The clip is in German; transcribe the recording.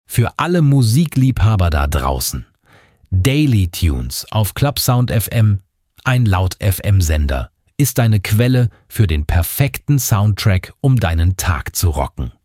Für alle Musikliebhaber da draußen. Daily Tunes auf Clubsound FM, ein Laut-FM-Sender, ist deine Quelle für den perfekten Soundtrack, um deinen Tag zu rocken.